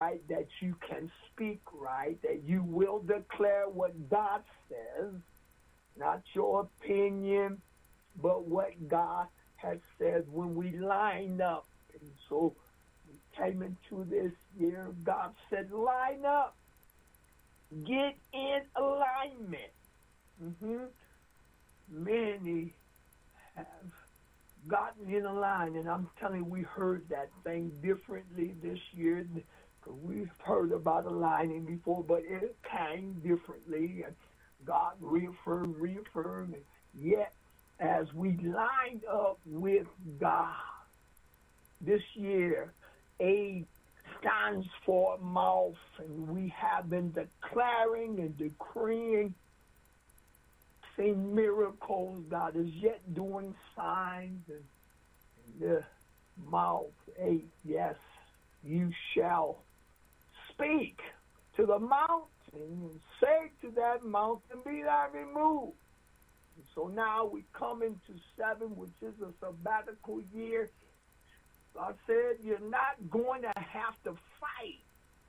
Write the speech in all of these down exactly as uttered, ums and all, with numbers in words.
right, that you can speak right, that you will declare what God says, not your opinion, but what God has said when we line up. And so we came into this year, God said, line up, get in alignment. Mm-hmm. Many have gotten in a line, and I'm telling you, we heard that thing differently this year, because we've heard about aligning before, but it came differently, and God reaffirmed, reaffirmed, and yet as we lined up with God this year, A stands for mouth, and we have been declaring and decreeing seen miracles. God is yet doing signs, and the mouth, eight, yes, you shall speak to the mountain and say to that mountain, be thou removed. And so now we come into seven, which is a sabbatical year. God said you're not going to have to fight.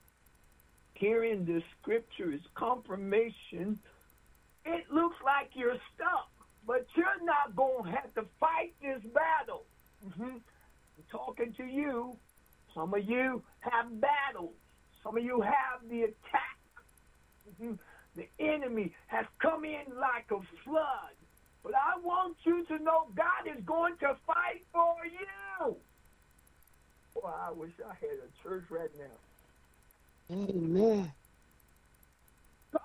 Here in the scripture is confirmation. It looks like you're stuck, but you're not going to have to fight this battle. Mm-hmm. I'm talking to you. Some of you have battles. Some of you have the attack. Mm-hmm. The enemy has come in like a flood. But I want you to know God is going to fight for you. Boy, I wish I had a church right now. Amen. God,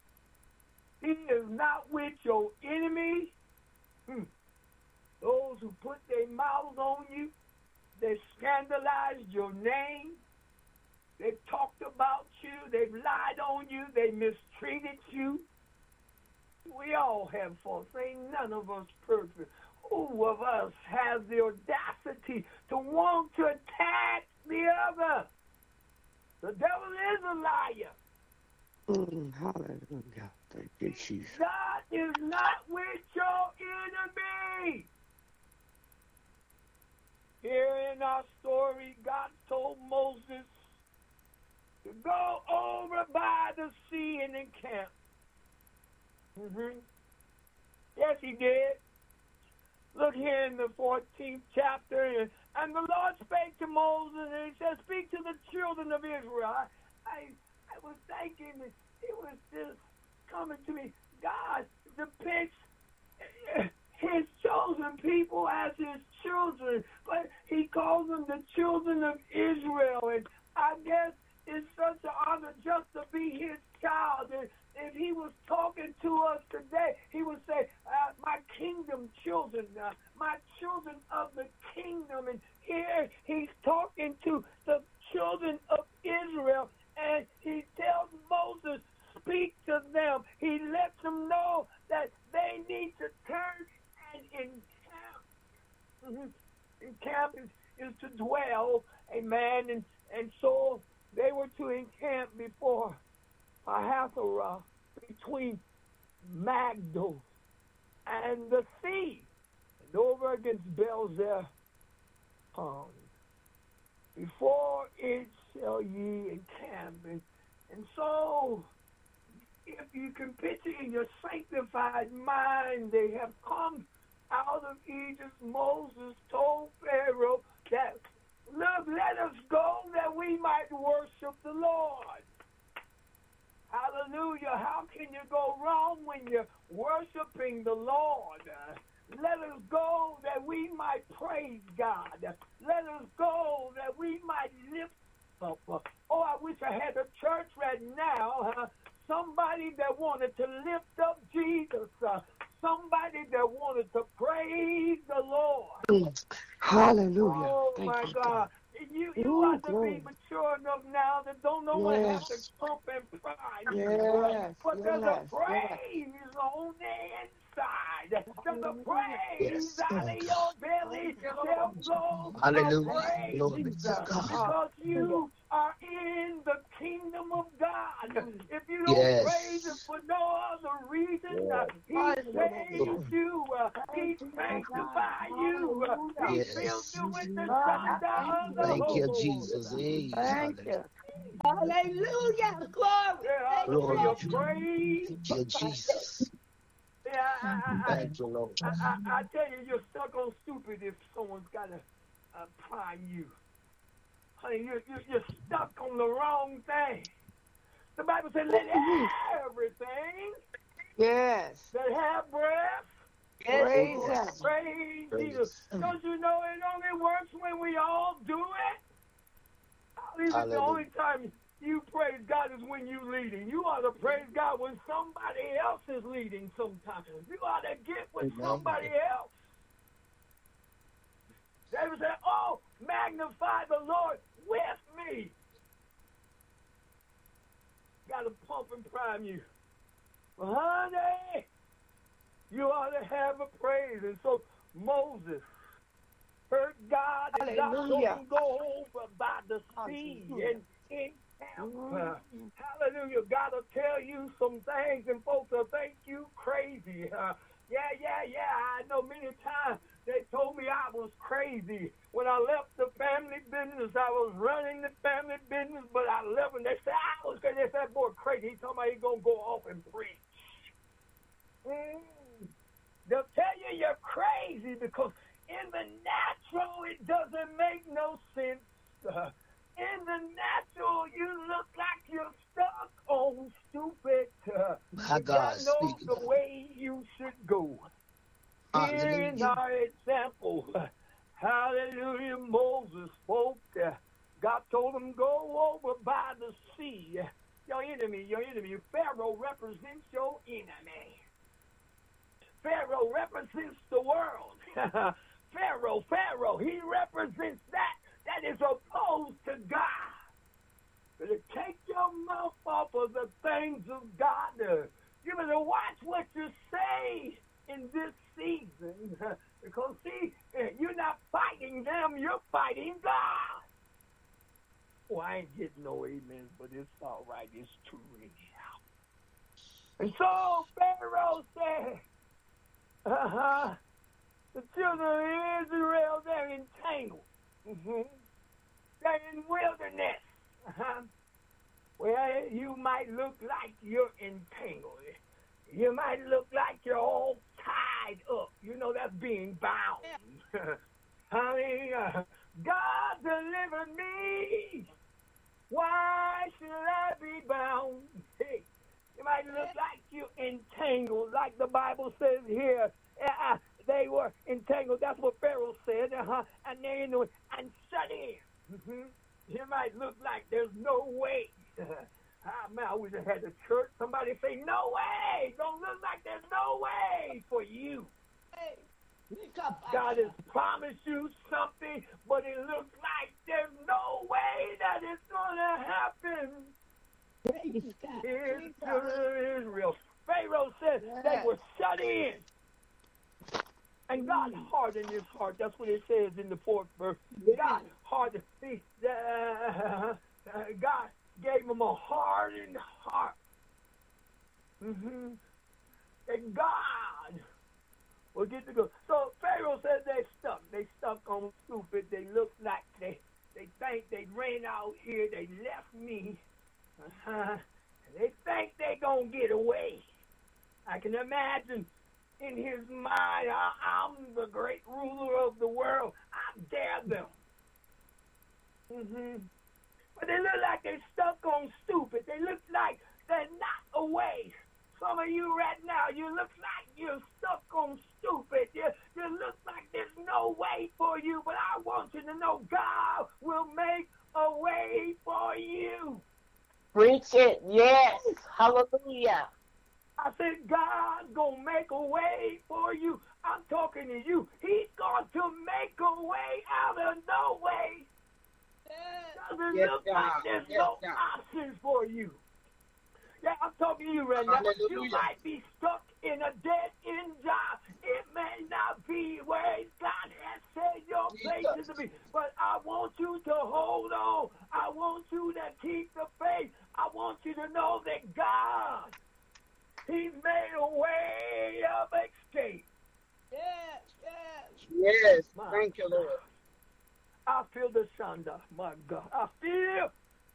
He is not with your enemy. Hmm. Those who put their mouths on you, they scandalized your name. They've talked about you. They've lied on you. They mistreated you. We all have faults. Ain't none of us perfect. Who of us has the audacity to want to attack the other? The devil is a liar. Mm, hallelujah. Thank you, Jesus. God is not with your enemy. Here in our story, God told Moses to go over by the sea and encamp. Mm-hmm. Yes, he did. Look here in the fourteenth chapter, and, and the Lord spake to Moses, and he said, speak to the children of Israel. I, I, I was thinking, it was just coming to me. God depicts his chosen people as his children, but he calls them the children of Israel, and I guess it's such an honor just to be his child. And if he was talking to us today, he would say, uh, my kingdom children, uh, my children of the kingdom. And here he's talking to the children of Israel, and he tells Moses, speak to them. He lets them know that they need to turn and encamp. Mm-hmm. Encamp is, is to dwell, amen. And, and so they were to encamp before Hathorah, between Magdal and the sea, and over against Belzer. Um, before it shall ye encamp. And, and so, if you can picture in your sanctified mind, they have come out of Egypt. Moses told Pharaoh that, look, let us go that we might worship the Lord. Hallelujah. How can you go wrong when you're worshiping the Lord? Uh, let us go that we might praise God. Let us go that we might lift up. Uh, oh, I wish I had a church right now. Uh, somebody that wanted to lift up Jesus. Uh, somebody that wanted to praise the Lord. Mm. Hallelujah. Oh, Thank my you, God. God. You you Ooh, ought to glory. be mature enough now that don't know what have to Yes. pump and pride. Yes. But there's a Yes. praise on the inside. There's a praise Yes, out of Lord your God. belly. Shall flow a Hallelujah. Glory praise to God. because you are in the kingdom of God. If you don't praise him Yes. for no other reason, uh, he saves Glory. you. Uh, he sanctifies you. Uh, he fills Yes. you with the Son of the Thank you, Holy Jesus. Ghost. Hey, Thank hallelujah. you. Hallelujah. Glory. Yeah, Thank you, Glory hallelujah. Lord. to Praise. Thank you, Jesus. Yeah, I, I, Thank you, Lord. I, I, I tell you, you're stuck on stupid if someone's got to uh, prime you. Honey, you're, you're, you're stuck on the wrong thing. The Bible said, let everything Yes. that have breath Praise Lord. Him. praise Praise. Jesus. Don't you know it only works when we all do it? I believe it's the Hallelujah. only time you praise God is when you leading. You ought to praise God when somebody else is leading sometimes. You ought to get with Amen. somebody else. David said, oh, magnify the Lord with me. Got to pump and prime you. Well, honey, you ought to have a praise. And so Moses heard God, and God told Hallelujah. him go over by the sea and encamp. Uh, hallelujah. God will tell you some things, and folks will think you crazy. Uh, yeah, yeah, yeah. I know many times they told me I was crazy. When I left the family business, I was running the family business, but I left and they said I was crazy. They said, that boy crazy. He told me he's going to go off and preach. Mm. They'll tell you you're crazy because in the natural, it doesn't make no sense. Uh, in the natural, you look like you're stuck on stupid. Uh, My you God, gotta know speak. the way you should go. Here is Hallelujah. our example. Hallelujah. Moses spoke. Uh, God told him, go over by the sea. Your enemy, your enemy. Pharaoh represents your enemy. Pharaoh represents the world. Pharaoh, Pharaoh, he represents that that is opposed to God. But to take your mouth off of the things of God, uh, you better watch what you say in this season. Because, see, you're not fighting them, you're fighting God. Oh, I ain't getting no amen, but it's all right. It's true anyhow. And so Pharaoh said, uh-huh, the children of Israel, they're entangled. Mm-hmm. They're in wilderness. Uh-huh. Well, you might look like you're entangled. You might look like you're all tied up. You know, that's being bound. Honey, uh, God delivered me. Why should I be bound? Hey, you might look like you're entangled, like the Bible says here. Uh, they were entangled. That's what Pharaoh said. Uh-huh. And they're in the way. And shut in. Mm-hmm. You might look like there's no way. Ah, man, I wish I had a church. Somebody say, no way. Don't look like there's no way for you. God has promised you something, but it looks like there's no way that it's going to happen. Here's to Israel. Pharaoh said they were shut in. And God hardened his heart. That's what it says in the fourth verse. God hardened. See, uh, uh, God gave him a hardened heart. Mm-hmm. And God will get to go. So Pharaoh said they stuck. They stuck on stupid. They look like they they think they ran out here. They left me. Uh-huh. And they think they're going to get away. I can imagine in his mind, I, I'm the great ruler of the world. I dare them. Mm-hmm. But they look like they're stuck on stupid. They look like they're not away. Some of you right now, you look like you're stuck on stupid. You, you look like there's no way for you. But I want you to know God will make a way for you. Preach it. Yes. Hallelujah. I said, God's going to make a way for you. I'm talking to you. He's going to make a way out of no way. Doesn't Yes, look God. like there's Yes, no God. options for you. Yeah, I'm talking to you right now. Hallelujah. You might be stuck in a dead-end job. It may not be where God has said your place is to be. But I want you to hold on. I want you to keep the faith. I want you to know that God, He's made a way of escape. Yes, yes. Yes. My Thank you, Lord. I feel the thunder, my God. I feel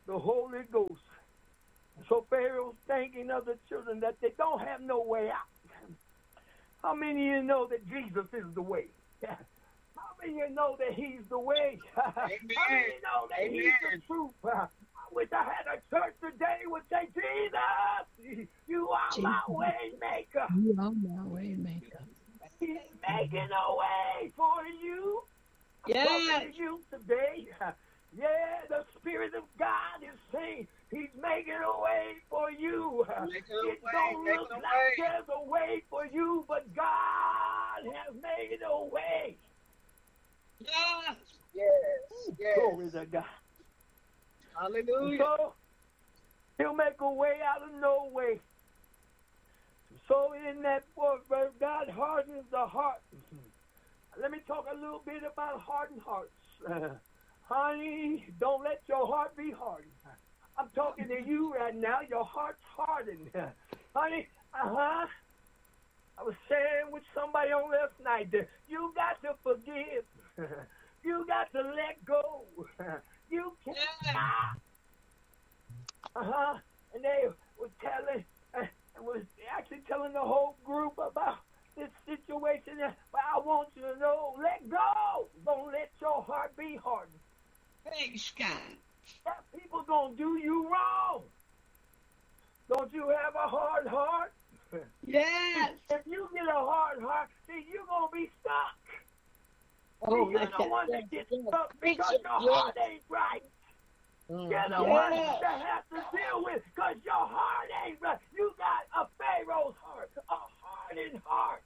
the Holy Ghost. So Pharaoh's thinking of the children that they don't have no way out. How many of you know that Jesus is the way? How many of you know that he's the way? How many of you know that Amen. he's the truth? I wish I had a church today would say, Jesus, you are my Jesus. way maker. You are my way maker. He's making a way for you. I'm Yes. talking to you today. Yeah, the Spirit of God is saying he's making a way for you. Making a It way, don't making look a like way. there's a way for you, but God has made a way. Yes. Yes. Yes. Glory to God. Hallelujah. So he'll make a way out of no way. So in that book, where God hardens the heart. Let me talk a little bit about hardened hearts. Uh, honey, don't let your heart be hardened. I'm talking to you right now. Your heart's hardened. Honey, uh-huh. I was sharing with somebody on last night that you got to forgive. You got to let go. You can't stop. Uh-huh. And they were telling, uh, was actually telling the whole group about this situation. But I want you to know, let go. Don't let your heart be hardened. Praise God. That people gonna do you wrong. Don't you have a hard heart? Yes. If you get a hard heart, see, you're gonna be stuck. Oh, See, you're my the one God. that gets yes. stuck Preach because it, your yes. heart ain't right. You're the Mhm. one Yes. that has to deal with because your heart ain't right. You got a Pharaoh's heart, a hardened heart.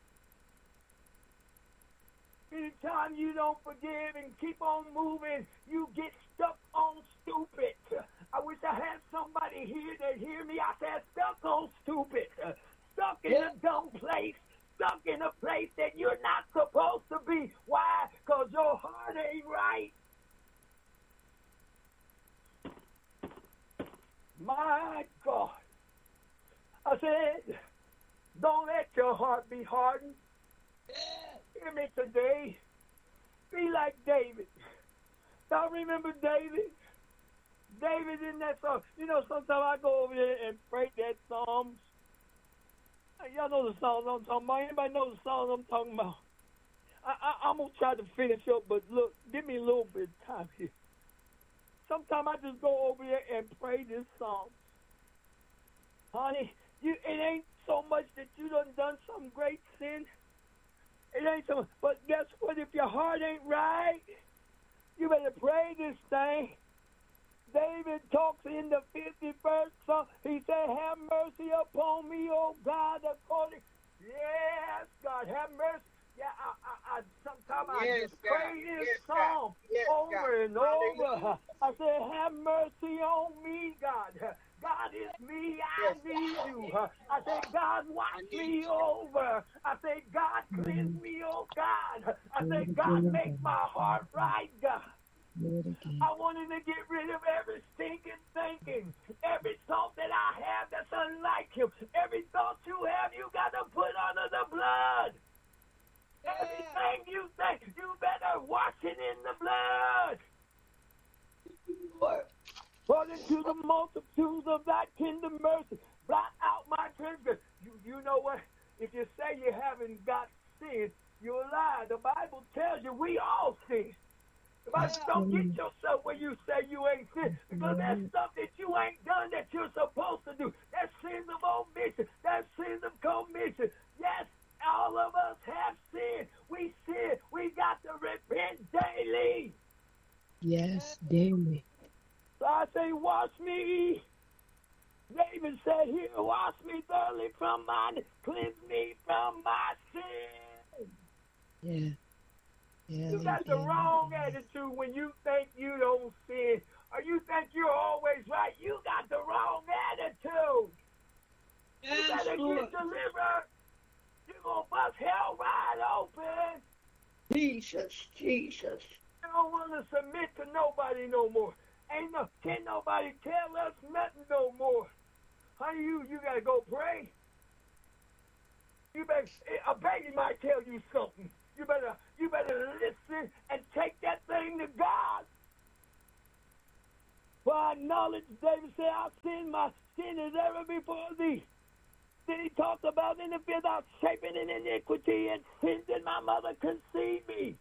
Anytime you don't forgive and keep on moving, you get stuck on stupid. I wish I had somebody here that hear me. I said stuck on stupid. Stuck in a dumb place. Stuck in a place that you're not supposed to be. Why? Because your heart ain't right. My God. I said, don't let your heart be hardened. Hear me today. Be like David. Y'all remember David? David in that song. You know, sometimes I go over there and pray that Psalms. Y'all know the songs I'm talking about. Anybody know the songs I'm talking about? I, I, I'm going to try to finish up, but look, give me a little bit of time here. Sometimes I just go over there and pray this song. Honey, you, it ain't so much that you done done some great sin. It ain't so much. But guess what? If your heart ain't right, you better pray this thing. David talks in the fifty-first Psalm. He said, have mercy upon me, O God, according. Yes, God, have mercy. Yeah, I, I, I sometimes I Yes, just God. pray this Yes, God. song Yes, over God. and over. Hallelujah. I said, have mercy on me, God. God is me, I Yes, need God. you. I said, God, wash I need me you. over. I said, God, cleanse me, oh God. I said, God, make my heart right, God. Do it again. I wanted to get rid of every stinking thinking, every thought that I have that's unlike him. Every thought you have, you got to put under the blood. Everything you think, you better wash it in the blood. Lord. According to the multitudes of thy tender mercy, blot out my transgression. You, you know what? If you say you haven't got sin, you're a lie. The Bible tells you we all sin. The Bible Yeah. don't get yourself where you say you ain't sin, because that's stuff that you ain't done that you're supposed to do. That's sins of omission. That's sins of commission. Yes, all of us have sinned. We sin. We got to repent daily. Yes, daily. So I say, wash me. David said here, wash me thoroughly from my, cleanse me from my sin. Yeah. Yeah. You they got the did. wrong attitude when you think you don't sin, or you think you're always right. You got the wrong attitude. You Yes, better Lord. get delivered. You're going to bust hell wide open. Jesus, Jesus. You don't want to submit to nobody no more. Ain't no, can't nobody tell us nothing no more. Honey, you, you got to go pray. You better, a baby might tell you something. You better, you better listen and take that thing to God. For I acknowledge, David said, I've sinned, my sin is ever before thee. Then he talked about in the field, I've shapen in iniquity and sins in my mother conceived me.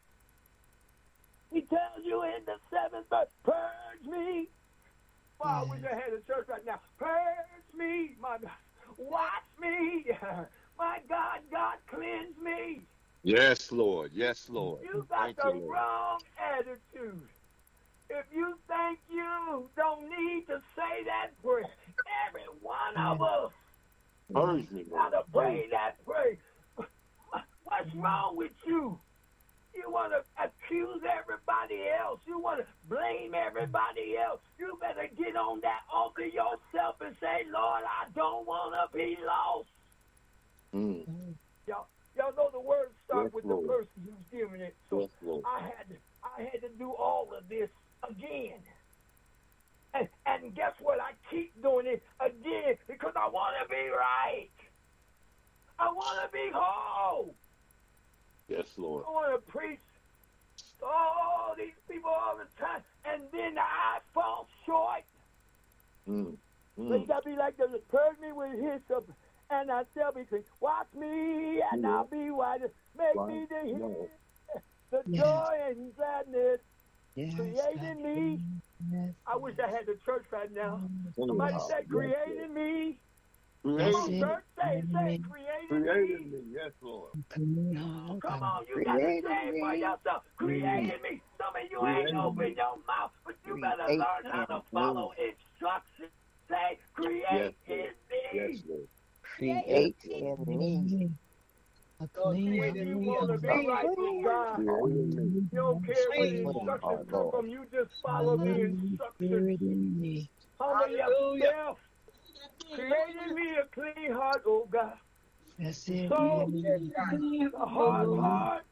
He tells you in the seventh verse, purge me. Well, I wish I had a church right now. Purge me, my God. Wash me. My God, God, cleanse me. Yes, Lord. Yes, Lord. You got Thank the you, Lord. wrong attitude. If you think you don't need to say that prayer, every one of us Purge me, got Lord. to pray that prayer. What's wrong with you? You want to accuse everybody else. You want to blame everybody else. You better get on that altar yourself and say, Lord, I don't want to be lost. Mm. Y'all, y'all know the words start Yes, with Lord. the person who's giving it. So Yes, Lord. I had to, I had to do all of this again. And, and guess what? I keep doing it again because I want to be right. I want to be whole. Yes, Lord. I want to preach to all these people all the time, and then I fall short. Mm. So you Mm. got to be like, the purge me with hyssop, and I shall be clean. Wash me, and I'll be white. Make me the Right. hear the Yes. joy and gladness. Yes. Creating me. Yes. I wish I had the church right now. Mm. Somebody Yes, said, Lord. creating me. Come That's on, it. church, say it, say it, Creating creating Created me. me. Yes, Lord. Come on, Come God. on, you got to say it for Created me. yourself. Created me. Some of you ain't Created open me. your mouth, but you better Create learn how to in follow instructions. Say, create Yes, in Lord. me. Yes, Lord. Create Yes, in me. A Lord, clean create When in you me want a to be A clean right with clean God, Created me. you don't care where the Clean heart. instructions come Lord. from. You just follow the instructions. Spirit in me. Humble Hallelujah. yourself. Creating me a clean heart, oh God. That's it. So, Yes, God. the hard heart,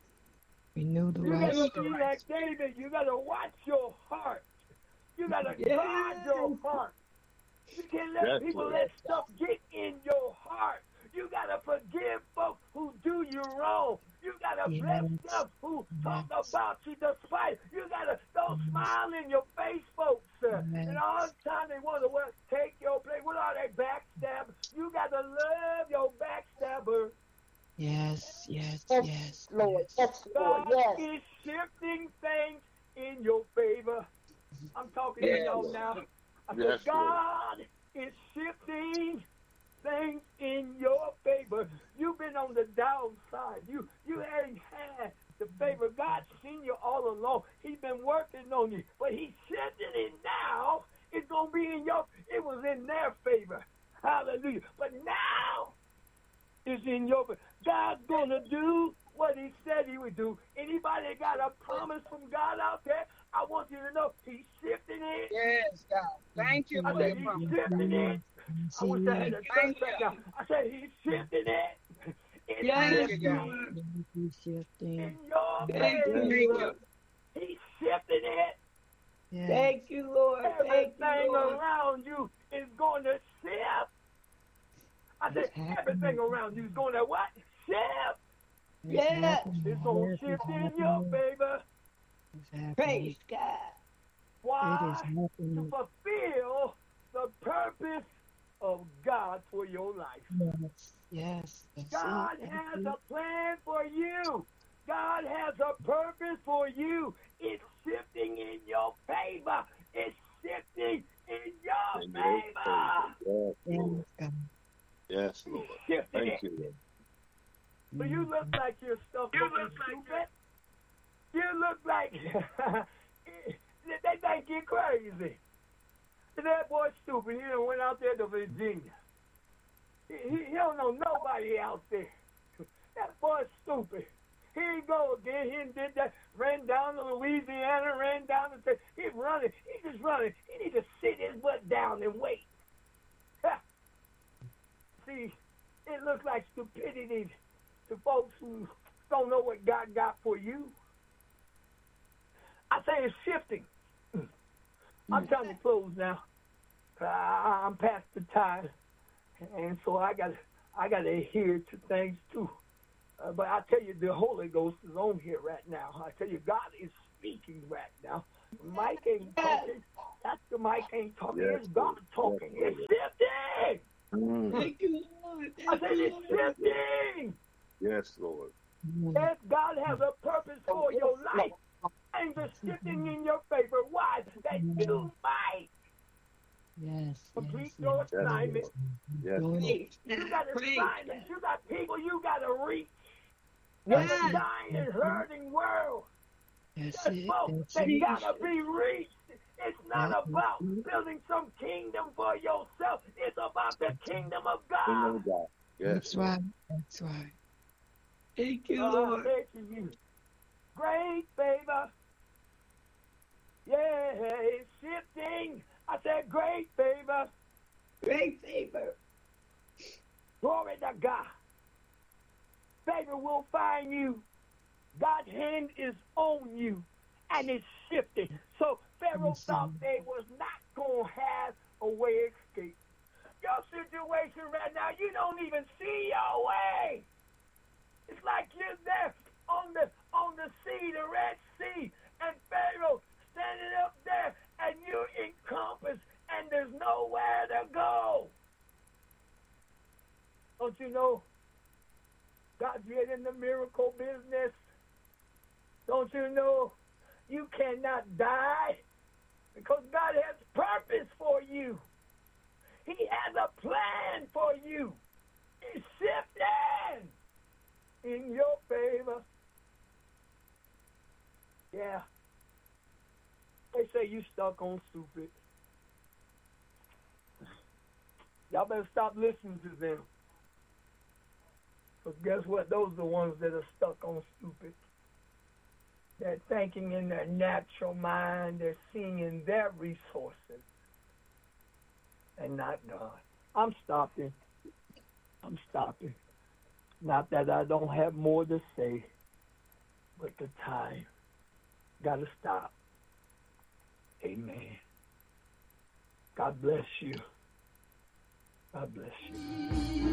Renew the you right got to spirit. be like David. You got to watch your heart. You got to Yes. guard your heart. You can't let Yes, people Lord. let stuff get in your heart. You got to forgive folks who do you wrong. You got to bless Yes. them who talk Yes. about you despite. You got to don't smile in your face, folks. Uh, Yes. And all the time they want to well, take your place. What are they, backstab? You got to love your backstabber. Yes. Yes. Yes, Yes. Lord. Yes. Yes, Lord. God Yes. is shifting things in your favor. I'm talking Yes. to y'all now. I said, Yes, Lord. God is shifting things in your favor. You've been on the downside. You you ain't had the favor. God's seen you all along. He's been working on you, but He's shifting it now. It's gonna be in your. It was in their favor. Hallelujah. But now it's in your favor. God's gonna do what He said He would do. Anybody got a promise from God out there? I want you to know He's shifting it. Yes, God. Thank you I for said your He's promise. shifting it. I wish I had a Thank church right now. I said He's shifting it. It's Yes, shifting Lord. in Shifting. your Thank you, favor. Lord. He's shifting it. Yes. Thank you, Lord. Thank Everything you, Lord. around you is going to shift. I said It's happening. everything around you is going to what? Shift. It's Yes. happening. It's going Yes, to shift it's in your happening. favor. It's happening. Praise God. It Why? is To happening. fulfill the purpose of God for your life. Yes. Yes. That's God it. has That's a plan for you. God has a purpose for you. It's shifting in your favor. It's shifting in your In your favor. favor. Yes, it. Lord. Yes, God. Yes, Lord. Shifting Thank it. you, Lord. So you look like you're stuff looking stupid. You look like they think you're crazy. That boy's stupid. He done went out there to Virginia. He, he, he don't know nobody out there. That boy's stupid. Here he go again. He did that. Ran down to Louisiana. Ran down to. He's running. He's just running. He needs to sit his butt down and wait. See, it looks like stupidity to folks who don't know what God got for you. I say it's shifting. I'm trying to close now. Uh, I'm past the time, and so I got I got to adhere to things too. Uh, but I tell you, the Holy Ghost is on here right now. I tell you, God is speaking right now. Mike ain't talking. That's the mic ain't talking. Yes, It's God Lord. talking. Yes, It's shifting. Mm. Thank you, Lord. I Thank said you, it's Lord. shifting. Yes, Lord. Mm. Yes, God has a purpose for your life. Things are shifting in your favor. Why? That you might Yes, complete yes, your yes. Yes, assignment. Lord. Yes, Lord. Lord. Preach You now. got Preach. assignments. You got people you got to reach. That's There's a it. dying and hurting world. That's There's it. folks That's that it. got to be reached. It's not That's about it. building some kingdom for yourself. It's about the kingdom of Kingdom God. of God. Yes, That's Lord. right. That's right. Thank you, Uh, I Lord. say to you, great favor. Yeah, it's shifting. I said great favor. Great favor. Glory to God. Favor will find you. God's hand is on you, and it's shifting. So Pharaoh Yes, thought Lord. they was not going to have a way of escape. Your situation right now, you don't even see your way. It's like you're there on the on the sea, the Red Sea, and Pharaoh standing up there, and you're encompassed, and there's nowhere to go. Don't you know God's yet in the miracle business? Don't you know you cannot die because God has purpose for you. He has a plan for you. It's shifting in your favor. Yeah. They say you stuck on stupid. Y'all better stop listening to them. Because guess what? Those are the ones that are stuck on stupid. They're thinking in their natural mind. They're seeing in their resources and not God. I'm stopping. I'm stopping. Not that I don't have more to say, but the time. Got to stop. Amen. God bless you. God bless you.